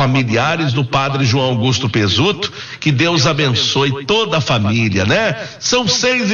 familiares do padre João Augusto Pesuto, que Deus abençoe toda a família, né? São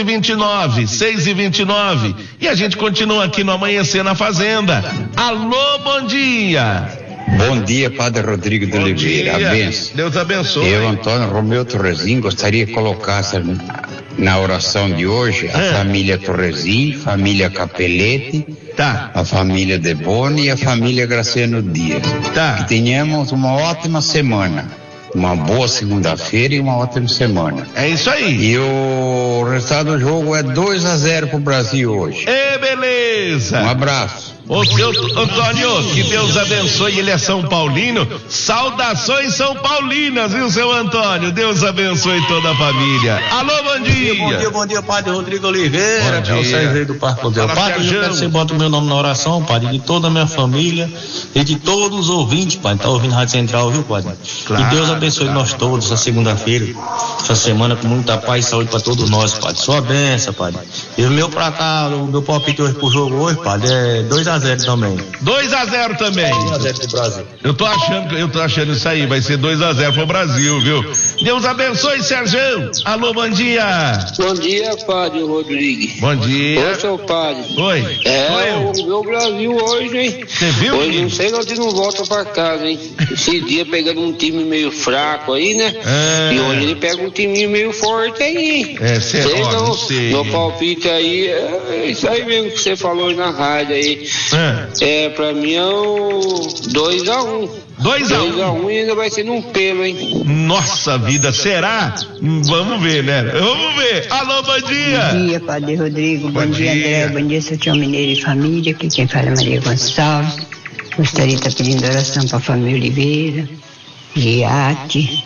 6h29, e a gente continua aqui no Amanhecer na Fazenda. Alô, bom dia! Bom dia, Padre Rodrigo de Oliveira. A benção. Deus abençoe. Eu, Antônio Romeu Torrezinho, gostaria que colocasse na oração de hoje a família Torrezinho, família Capelete, a família Deboni e a família Graciano Dias. Que tenhamos uma ótima semana, uma boa segunda-feira e uma ótima semana. É isso aí. E o resultado do jogo é 2-0 pro Brasil hoje. Beleza. Um abraço. Ô seu Antônio, que Deus abençoe, ele é São Paulino. Saudações São Paulinas, viu, seu Antônio? Deus abençoe toda a família. Alô, bom dia. Bom dia, Padre Rodrigo Oliveira. Bom dia. É o Sérgio do Parque Rodel. Padre, eu quero que você bota o meu nome na oração, Padre, de toda a minha família e de todos os ouvintes, Padre. Tá ouvindo a Rádio Central, viu, Padre? Claro, e Deus abençoe nós todos essa segunda-feira, essa semana com muita paz e saúde para todos nós, Padre. Sua bênção, Padre. E o meu meu palpite hoje pro jogo hoje, Padre, é 2-0 também. 2-0 também. 2-0 pro Brasil. Eu tô achando isso aí, vai ser 2-0 pro Brasil, viu? Deus abençoe, Sérgio. Alô, bom dia. Bom dia, Padre Rodrigo. Bom dia. Ô, seu Padre. Oi. O meu Brasil hoje, hein? Você viu? Hoje não sei onde não volta pra casa, hein? Esse dia pegando um time meio fraco aí, né? E hoje ele pega um time meio forte aí. Não sei. Meu palpite aí é isso aí mesmo que você falou na rádio aí. Pra mim é o 2-1. 2-1 e ainda vai ser num pelo, hein? Nossa vida, será? Vamos ver, né? Vamos ver. Alô, bom dia. Bom dia, Padre Rodrigo. Bom dia, André. Bom dia, seu tio Mineiro e família. Aqui quem fala é Maria Gonçalves. Gostaria de estar pedindo oração para a família Oliveira, Giate,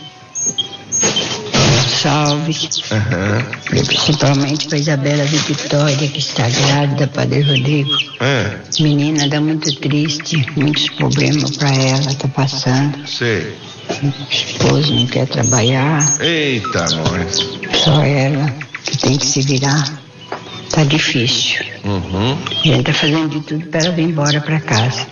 Gonçalves, principalmente para Isabela Vitória, que está grávida, Padre Rodrigo. Menina, dá muito triste, muitos problemas para ela, está passando. Sei. O esposo não quer trabalhar. Eita, amor. Só ela que tem que se virar. Tá difícil. A gente tá fazendo de tudo para ela vir embora para casa.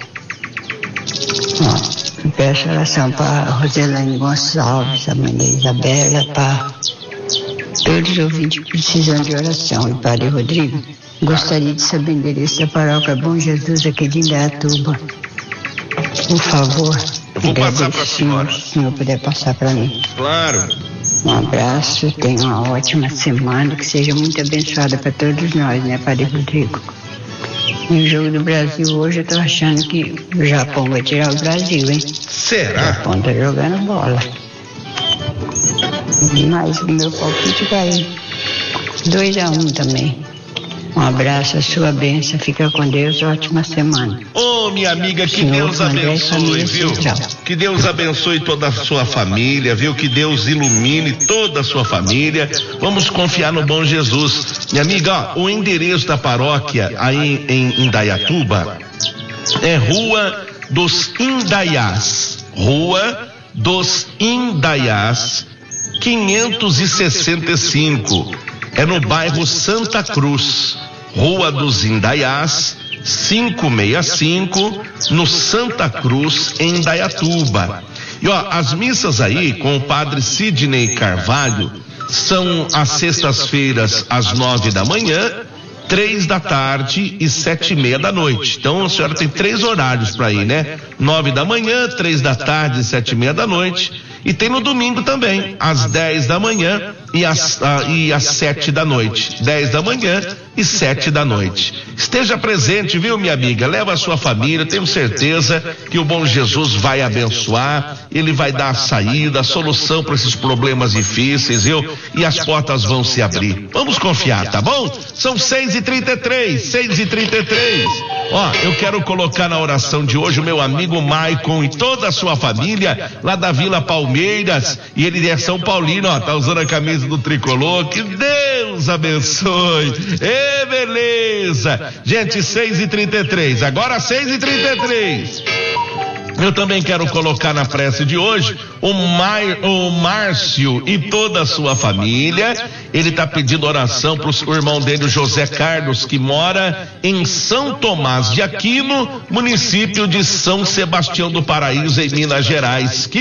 Eu peço oração para Roselane Gonçalves, a mãe da Isabela, para todos os ouvintes que precisam de oração. E Padre Rodrigo, gostaria de saber o endereço da paróquia Bom Jesus aqui de Indaiatuba. Por favor, eu vou passar para a senhora. Se o senhor puder passar para mim. Claro. Um abraço, tenha uma ótima semana, que seja muito abençoada para todos nós, né, Padre Rodrigo? No jogo do Brasil hoje eu tô achando que o Japão vai tirar o Brasil, hein? Será? O Japão tá jogando bola. Mas o meu palpite vai 2-1 também. Um abraço, a sua bênção, fica com Deus, ótima semana. Minha amiga, que Deus abençoe, viu? Que Deus abençoe toda a sua família, viu? Que Deus ilumine toda a sua família. Vamos confiar no bom Jesus. Minha amiga, o endereço da paróquia aí em Indaiatuba é Rua dos Indaiás. Rua dos Indaiás, 565. É no bairro Santa Cruz. Rua dos Indaiás, 565, no Santa Cruz, em Indaiatuba. E as missas aí com o padre Sidney Carvalho são às sextas-feiras às 9 da manhã, 3 da tarde e 7:30 da noite. Então a senhora tem 3 horários para ir, né? 9 da manhã, 3 da tarde e 7:30 da noite. E tem no domingo também, às 10 da manhã e às 7 da noite. 10 da manhã e 7 da noite. Esteja presente, viu, minha amiga? Leva a sua família, tenho certeza que o bom Jesus vai abençoar, ele vai dar a saída, a solução para esses problemas difíceis, viu? E as portas vão se abrir. Vamos confiar, tá bom? São 6h33. Eu quero colocar na oração de hoje o meu amigo Maicon e toda a sua família lá da Vila Palmeiras, e ele é São Paulino, tá usando a camisa do tricolor. Que Deus abençoe. Beleza. Gente, 6h33, agora 6h33. Eu também quero colocar na prece de hoje o Márcio e toda a sua família. Ele está pedindo oração para o irmão dele, o José Carlos, que mora em São Tomás de Aquino, município de São Sebastião do Paraíso, em Minas Gerais.